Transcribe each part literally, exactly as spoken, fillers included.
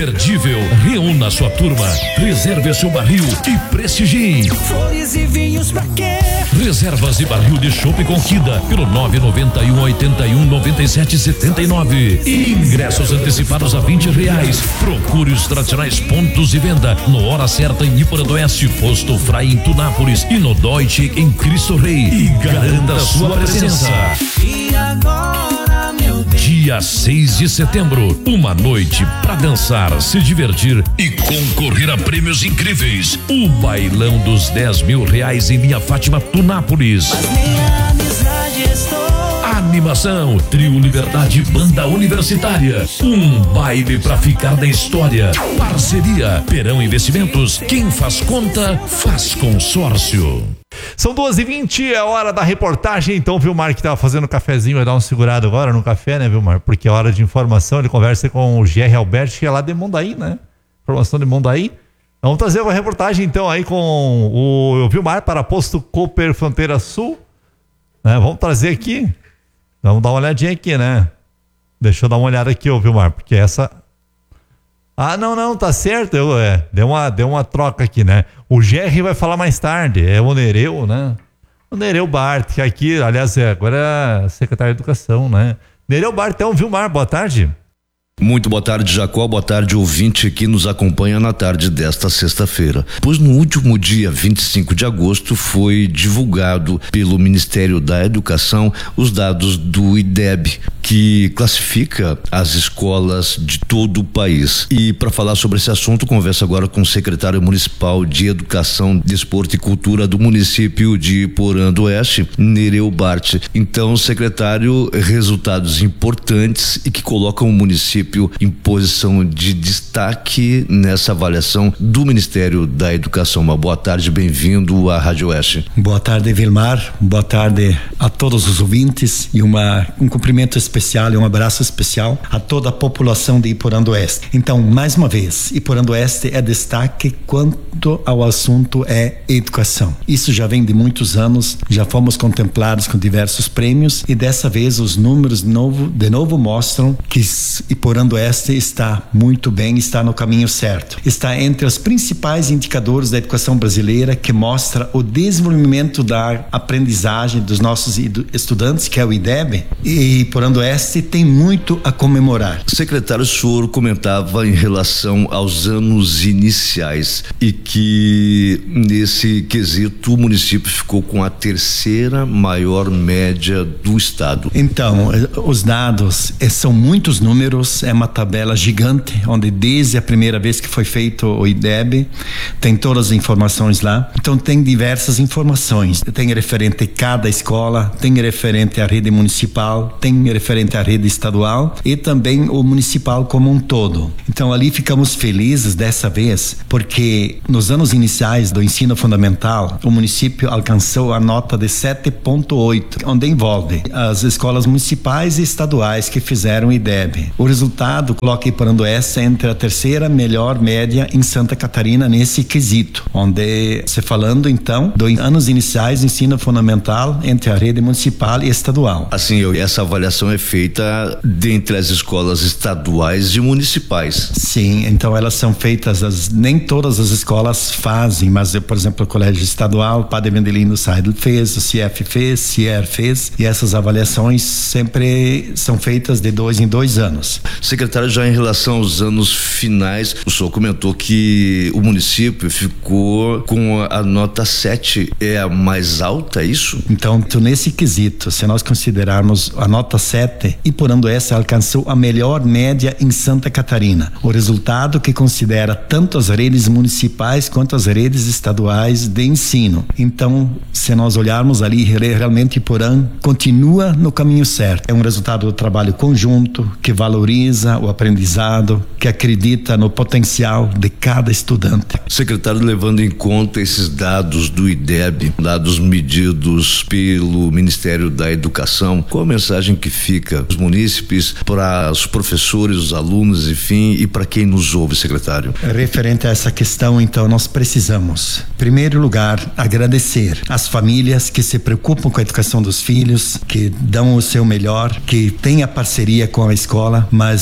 Imperdível, reúna sua turma, reserve seu barril e prestigie. Flores e vinhos pra quê? Reservas e barril de chopp Conquista pelo nove nove um, oito um, nove sete sete nove. E ingressos antecipados a vinte reais. Procure os tradicionais pontos de venda no Hora Certa em Iporã do Oeste, Posto Frai em Tunápolis e no Deutsche em Cristo Rei. E garanta sua presença. E agora, meu Deus. Dia seis de setembro, uma noite pra dançar, se divertir e concorrer a prêmios incríveis. O bailão dos dez mil reais em Linha Fátima, Tunápolis. Mas minha amizade estou. Animação, Trio Liberdade, Banda Universitária. Um baile pra ficar na história. Parceria, Perão Investimentos. Quem faz conta, faz consórcio. São duas e vinte, é hora da reportagem. Então, Vilmar, que tava fazendo um cafezinho, vai dar um segurado agora no café, né, Vilmar? Porque é hora de informação. Ele conversa com o G R Alberto, que é lá de Mondaí, né? Informação de Mondaí. Vamos trazer uma reportagem, então, aí com o Vilmar para Posto Cooper Fronteira Sul. Né? Vamos trazer aqui. Vamos dar uma olhadinha aqui, né? Deixa eu dar uma olhada aqui, ô Vilmar, porque essa... Ah, não, não, tá certo. Eu, é, deu, uma, deu uma troca aqui, né? O G R vai falar mais tarde. É o Nereu, né? O Nereu Bart, que aqui, aliás, é, agora é secretário de Educação, né? Nereu Bart, então, Vilmar, boa tarde. Muito boa tarde, Jacó. Boa tarde, ouvinte que nos acompanha na tarde desta sexta-feira. Pois no último dia vinte e cinco de agosto foi divulgado pelo Ministério da Educação os dados do I D E B, que classifica as escolas de todo o país. E para falar sobre esse assunto, converso agora com o secretário municipal de Educação, Desporto e Cultura do município de Iporã do Oeste, Nereu Bart. Então, secretário, resultados importantes e que colocam o município em posição de destaque nessa avaliação do Ministério da Educação. Uma boa tarde, bem-vindo à Rádio Oeste. Boa tarde, Vilmar. Boa tarde a todos os ouvintes e uma, um cumprimento especial e um abraço especial a toda a população de Iporã do Oeste. Então, mais uma vez, Iporã do Oeste é destaque quanto ao assunto é educação. Isso já vem de muitos anos, já fomos contemplados com diversos prêmios e dessa vez os números de novo, de novo mostram que Iporã do Oeste está muito bem, está no caminho certo. Está entre os principais indicadores da educação brasileira que mostra o desenvolvimento da aprendizagem dos nossos estudantes, que é o I D E B, e Iporã do Oeste tem muito a comemorar. Secretário, o senhor comentava em relação aos anos iniciais e que nesse quesito o município ficou com a terceira maior média do estado. Então, os dados são muitos números, é uma tabela gigante, onde desde a primeira vez que foi feito o I D E B, tem todas as informações lá. Então tem diversas informações, tem referente a cada escola, tem referente à rede municipal, tem referente à rede estadual e também o municipal como um todo. Então ali ficamos felizes dessa vez, porque nos anos iniciais do ensino fundamental, o município alcançou a nota de sete ponto oito, onde envolve as escolas municipais e estaduais que fizeram o I D E B. O resultado coloca Iporã do Oeste entre a terceira melhor média em Santa Catarina nesse quesito, onde você falando então dos anos iniciais do ensino fundamental entre a rede municipal e estadual. Assim, essa avaliação é feita dentre as escolas estaduais e municipais. Sim, então elas são feitas, as, nem todas as escolas fazem, mas por exemplo o Colégio Estadual, o Padre Vendelino Seidel fez, o C F fez, C I E R fez, e essas avaliações sempre são feitas de dois em dois anos. Secretário, já em relação aos anos finais, o senhor comentou que o município ficou com a, a nota sete, é a mais alta, é isso? Então, nesse quesito, se nós considerarmos a nota sete, Iporã do Oeste alcançou a melhor média em Santa Catarina. O resultado que considera tanto as redes municipais quanto as redes estaduais de ensino. Então, se nós olharmos ali, realmente Iporã continua no caminho certo. É um resultado do trabalho conjunto, que valoriza o aprendizado, que acredita no potencial de cada estudante. Secretário, levando em conta esses dados do I D E B, dados medidos pelo Ministério da Educação, qual a mensagem que fica os munícipes, para os professores, os alunos, enfim, e para quem nos ouve, secretário? Referente a essa questão, então, nós precisamos, em primeiro lugar, agradecer às famílias que se preocupam com a educação dos filhos, que dão o seu melhor, que têm a parceria com a escola, mas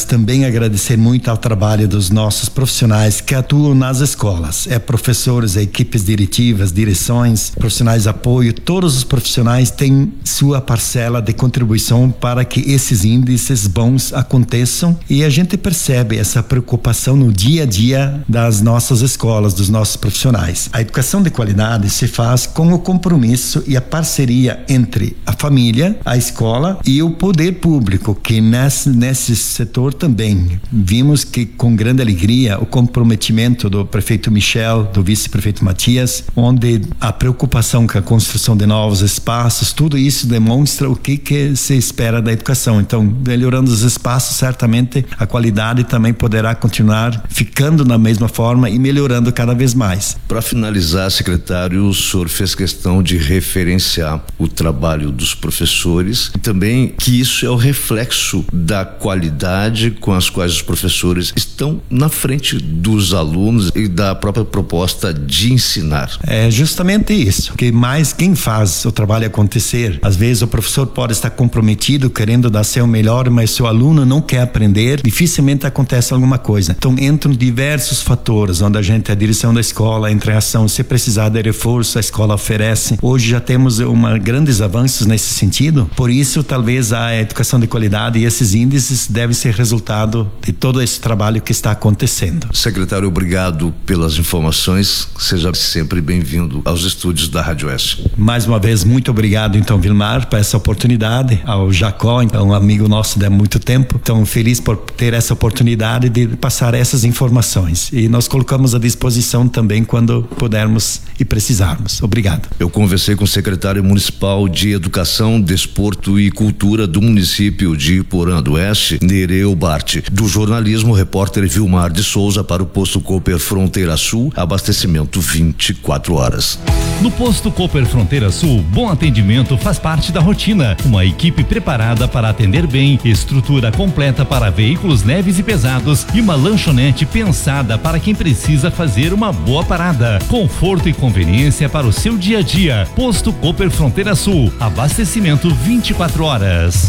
mas também agradecer muito ao trabalho dos nossos profissionais que atuam nas escolas. É professores, é equipes diretivas, direções, profissionais de apoio, todos os profissionais têm sua parcela de contribuição para que esses índices bons aconteçam, e a gente percebe essa preocupação no dia a dia das nossas escolas, dos nossos profissionais. A educação de qualidade se faz com o compromisso e a parceria entre a família, a escola e o poder público, que nesse, nesse setor também vimos que com grande alegria o comprometimento do prefeito Michel, do vice-prefeito Matias, onde a preocupação com a construção de novos espaços, tudo isso demonstra o que, que se espera da educação. Então, melhorando os espaços, certamente a qualidade também poderá continuar ficando da mesma forma e melhorando cada vez mais. Para finalizar, secretário, o senhor fez questão de referenciar o trabalho dos professores e também que isso é o reflexo da qualidade com as quais os professores estão na frente dos alunos e da própria proposta de ensinar. É justamente isso, que mais quem faz o trabalho acontecer. Às vezes o professor pode estar comprometido, querendo dar seu melhor, mas se o aluno não quer aprender, dificilmente acontece alguma coisa. Então entram diversos fatores onde a gente, a direção da escola entra em ação. Se precisar de reforço, a escola oferece. Hoje já temos uma, grandes avanços nesse sentido, por isso talvez a educação de qualidade e esses índices devem ser resultado de todo esse trabalho que está acontecendo. Secretário, obrigado pelas informações, seja sempre bem-vindo aos estúdios da Rádio Oeste. Mais uma vez, muito obrigado então, Vilmar, por essa oportunidade, ao Jacó, então, um amigo nosso de há muito tempo, então feliz por ter essa oportunidade de passar essas informações, e nós colocamos à disposição também quando pudermos e precisarmos. Obrigado. Eu conversei com o secretário municipal de Educação, Desporto e Cultura do município de Iporã do Oeste, Nereu Bart. Do jornalismo, repórter Vilmar de Souza para o Posto Cooper Fronteira Sul, abastecimento vinte e quatro horas. No Posto Cooper Fronteira Sul, bom atendimento faz parte da rotina. Uma equipe preparada para atender bem, estrutura completa para veículos leves e pesados e uma lanchonete pensada para quem precisa fazer uma boa parada. Conforto e conveniência para o seu dia a dia. Posto Cooper Fronteira Sul, abastecimento vinte e quatro horas.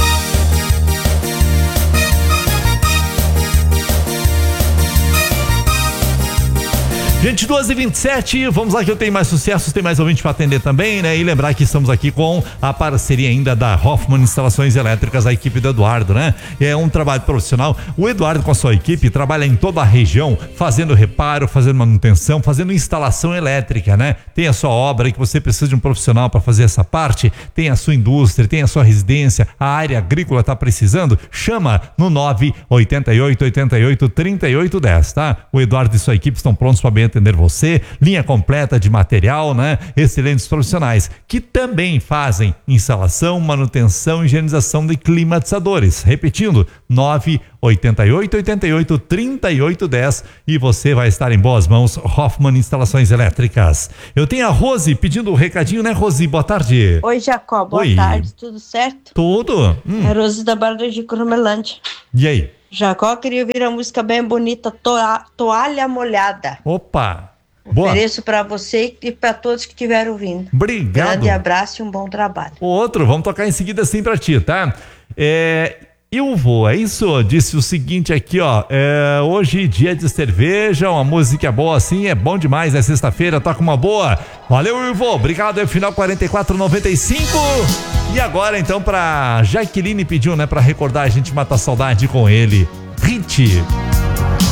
Gente, duas e vinte e sete, vamos lá que eu tenho mais sucessos, tem mais ouvinte para atender também, né? E lembrar que estamos aqui com a parceria ainda da Hoffman Instalações Elétricas, a equipe do Eduardo, né? É um trabalho profissional. O Eduardo com a sua equipe trabalha em toda a região, fazendo reparo, fazendo manutenção, fazendo instalação elétrica, né? Tem a sua obra que você precisa de um profissional para fazer essa parte, tem a sua indústria, tem a sua residência, a área agrícola está precisando, chama no nove oito oito, oito oito, três oito um zero, tá? O Eduardo e sua equipe estão prontos para bem atender você, linha completa de material, né? Excelentes profissionais que também fazem instalação, manutenção e higienização de climatizadores. Repetindo, nove oito oito, oito oito, três oito um zero e você vai estar em boas mãos. Hoffman Instalações Elétricas. Eu tenho a Rose pedindo um recadinho, né, Rose? Boa tarde. Oi, Jacó, boa Oi. tarde, tudo certo? Tudo? Hum. É a Rose da Barra de Cromelândia. E aí? Jacó, queria ouvir a música bem bonita, Toa- Toalha Molhada. Opa! Boa. Ofereço para você e para todos que estiverem ouvindo. Obrigado. Grande abraço e um bom trabalho. O outro, vamos tocar em seguida assim pra ti, tá? É, eu vou, é isso? Disse o seguinte aqui, ó. É, hoje, dia de cerveja, uma música boa assim, é bom demais, é sexta-feira, toca uma boa. Valeu, Ivo, obrigado, é o final quarenta e quatro noventa e cinco. E agora, então, pra Jaqueline pediu, né, pra recordar a gente matar saudade com ele. Hit.